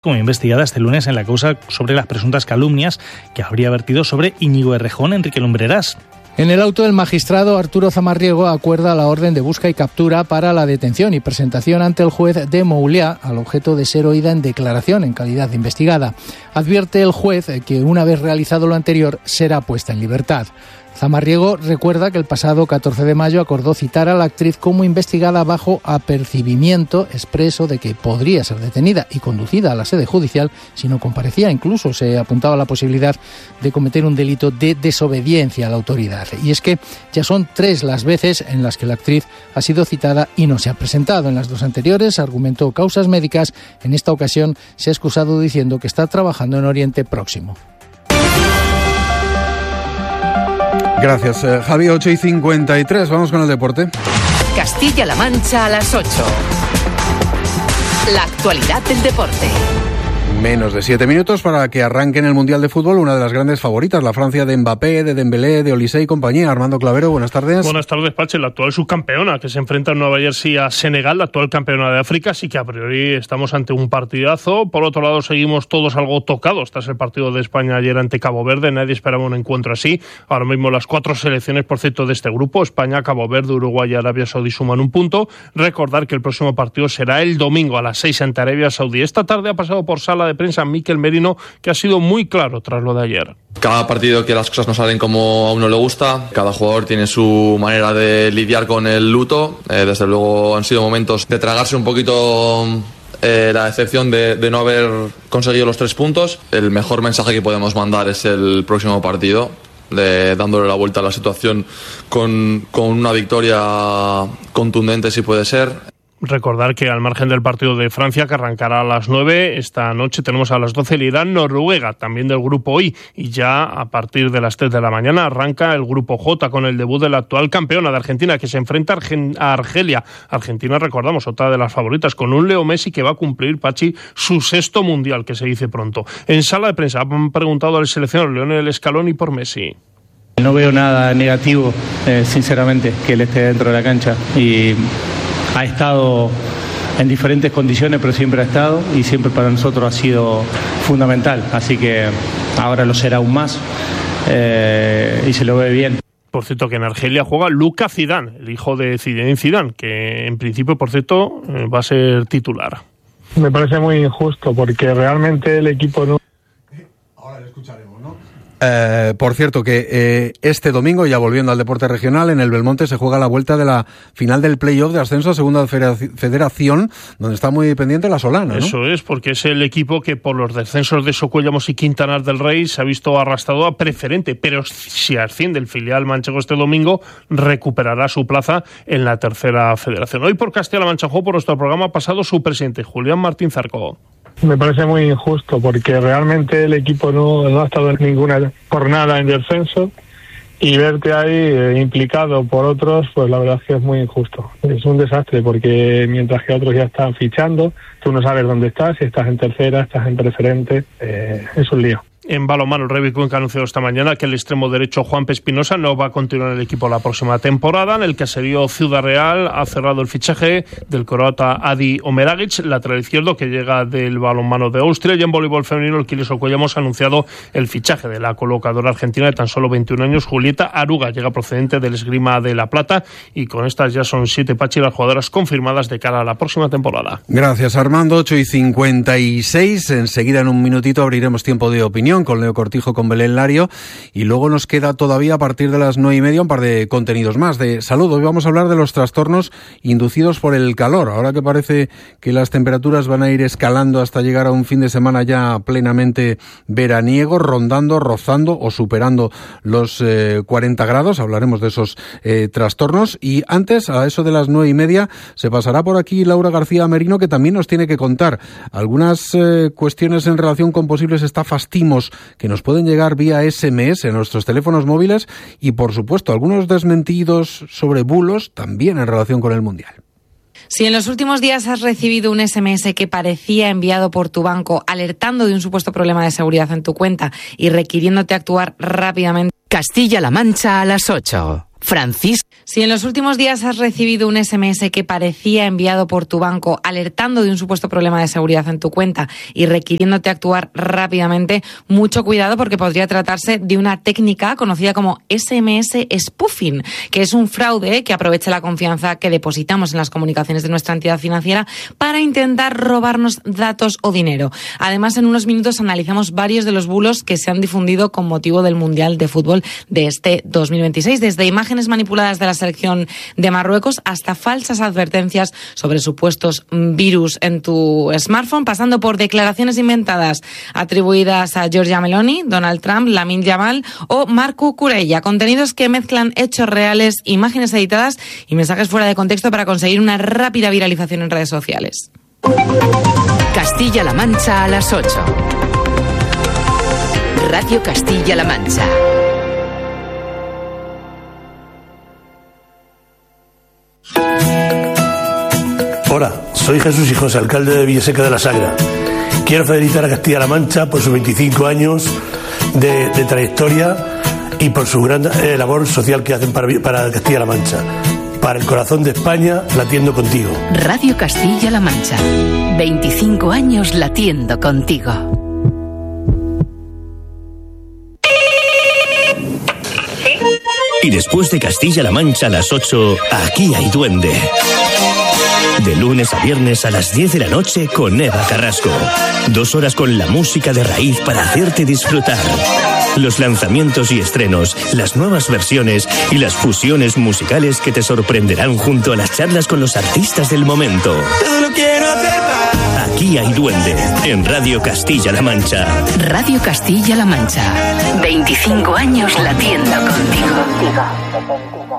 como investigada este lunes en la causa sobre las presuntas calumnias que habría vertido sobre Íñigo Errejón, Enrique Lumbreras. En el auto, el magistrado Arturo Zamarriego acuerda la orden de busca y captura para la detención y presentación ante el juez de Mouliá al objeto de ser oída en declaración en calidad de investigada. Advierte el juez que una vez realizado lo anterior será puesta en libertad. Zamarriego recuerda que el pasado 14 de mayo acordó citar a la actriz como investigada bajo apercibimiento expreso de que podría ser detenida y conducida a la sede judicial si no comparecía. Incluso se apuntaba la posibilidad de cometer un delito de desobediencia a la autoridad. Y es que ya son 3 las veces en las que la actriz ha sido citada y no se ha presentado. En las 2 anteriores argumentó causas médicas. En esta ocasión se ha excusado diciendo que está trabajando en Oriente Próximo. Gracias, Javi. 8:53. Vamos con el deporte. Castilla-La Mancha a las 8. La actualidad del deporte. Menos de 7 minutos para que arranque en el Mundial de Fútbol una de las grandes favoritas, la Francia de Mbappé, de Dembélé, de Olise y compañía. Armando Clavero, buenas tardes. Buenas tardes, Pache. La actual subcampeona que se enfrenta en Nueva Jersey a Senegal, la actual campeona de África, sí que a priori estamos ante un partidazo. Por otro lado, seguimos todos algo tocados tras el partido de España ayer ante Cabo Verde. Nadie esperaba un encuentro así. Ahora mismo las 4 selecciones, por cierto, de este grupo, España, Cabo Verde, Uruguay y Arabia Saudí, suman un punto. Recordar que el próximo partido será el domingo a las 6 ante Arabia Saudí. Esta tarde ha pasado por sala de prensa Mikel Merino, que ha sido muy claro tras lo de ayer. Cada partido que las cosas no salen como a uno le gusta, cada jugador tiene su manera de lidiar con el luto. Desde luego han sido momentos de tragarse un poquito la decepción de no haber conseguido los 3 puntos. El mejor mensaje que podemos mandar es el próximo partido, dándole la vuelta a la situación con una victoria contundente si puede ser. Recordar que al margen del partido de Francia, que arrancará a las 9, esta noche tenemos a las 12 el Irán-Noruega, también del grupo I, y ya a partir de las 3 de la mañana arranca el grupo J con el debut de la actual campeona de Argentina, que se enfrenta a Argelia. Argentina, recordamos, otra de las favoritas, con un Leo Messi que va a cumplir, Pachi, su 6º mundial, que se dice pronto. En sala de prensa han preguntado al seleccionador Lionel Scaloni por Messi. No veo nada negativo, sinceramente, que él esté dentro de la cancha, y ha estado en diferentes condiciones, pero siempre ha estado y siempre para nosotros ha sido fundamental, así que ahora lo será aún más y se lo ve bien. Por cierto, que en Argelia juega Luka Zidane, el hijo de Zinedine Zidane, que en principio, por cierto, va a ser titular. Me parece muy injusto porque realmente el equipo no... Ahora lo escucharemos, ¿no? Por cierto, que este domingo, ya volviendo al deporte regional, en el Belmonte se juega la vuelta de la final del play-off de ascenso a Segunda Federación, donde está muy pendiente la Solana, ¿no? Eso es, porque es el equipo que por los descensos de Socuéllamos y Quintanar del Rey se ha visto arrastrado a preferente, pero si asciende el filial manchego este domingo, recuperará su plaza en la Tercera Federación. Hoy por Castilla-La Mancha, por nuestro programa ha pasado su presidente, Julián Martín Zarco. Me parece muy injusto porque realmente el equipo no ha estado en ninguna jornada en descenso y verte ahí implicado por otros, pues la verdad es que es muy injusto. Es un desastre porque mientras que otros ya están fichando, tú no sabes dónde estás, si estás en tercera, estás en preferente, es un lío. En balonmano, el Rugby Cuenca ha anunciado esta mañana que el extremo derecho Juan Espinosa no va a continuar en el equipo la próxima temporada. En el caserío Ciudad Real ha cerrado el fichaje del croata Adi Omeragic, lateral izquierdo que llega del balonmano de Austria. Y en voleibol femenino, el Quiles Ocollamos ha anunciado el fichaje de la colocadora argentina de tan solo 21 años, Julieta Aruga, llega procedente del Esgrima de La Plata, y con estas ya son 7 las jugadoras confirmadas de cara a la próxima temporada. Gracias, Armando. 8:56. Enseguida, en un minutito, abriremos tiempo de opinión con Leo Cortijo, con Belén Lario, y luego nos queda todavía a partir de las 9:30 un par de contenidos más de salud. Hoy vamos a hablar de los trastornos inducidos por el calor, ahora que parece que las temperaturas van a ir escalando hasta llegar a un fin de semana ya plenamente veraniego, rondando, rozando o superando los 40 grados. Hablaremos de esos trastornos, y antes, a eso de las 9:30, se pasará por aquí Laura García Merino, que también nos tiene que contar algunas cuestiones en relación con posibles estafastimos que nos pueden llegar vía SMS en nuestros teléfonos móviles, y por supuesto algunos desmentidos sobre bulos también en relación con el Mundial. Si en los últimos días has recibido un SMS que parecía enviado por tu banco alertando de un supuesto problema de seguridad en tu cuenta y requiriéndote actuar rápidamente. Castilla-La Mancha a las 8. Francisco. Si en los últimos días has recibido un SMS que parecía enviado por tu banco alertando de un supuesto problema de seguridad en tu cuenta y requiriéndote actuar rápidamente, mucho cuidado porque podría tratarse de una técnica conocida como SMS spoofing, que es un fraude que aprovecha la confianza que depositamos en las comunicaciones de nuestra entidad financiera para intentar robarnos datos o dinero. Además, en unos minutos analizamos varios de los bulos que se han difundido con motivo del Mundial de Fútbol de este 2026, desde imágenes manipuladas de la selección de Marruecos hasta falsas advertencias sobre supuestos virus en tu smartphone, pasando por declaraciones inventadas atribuidas a Giorgia Meloni, Donald Trump, Lamine Yamal o Marco Cucurella. Contenidos que mezclan hechos reales, imágenes editadas y mensajes fuera de contexto para conseguir una rápida viralización en redes sociales. Castilla-La Mancha a las 8. Radio Castilla-La Mancha. Hola, soy Jesús Hijos, alcalde de Villaseca de la Sagra. Quiero felicitar a Castilla-La Mancha por sus 25 años de trayectoria y por su gran labor social que hacen para Castilla-La Mancha. Para el corazón de España, latiendo contigo. Radio Castilla-La Mancha. 25 años latiendo contigo. Y después de Castilla-La Mancha a las 8, aquí hay duende. De lunes a viernes a las 10 de la noche con Eva Carrasco. 2 horas con la música de raíz para hacerte disfrutar. Los lanzamientos y estrenos, las nuevas versiones y las fusiones musicales que te sorprenderán junto a las charlas con los artistas del momento. Aquí hay duende, en Radio Castilla-La Mancha. Radio Castilla-La Mancha. 25 años latiendo contigo.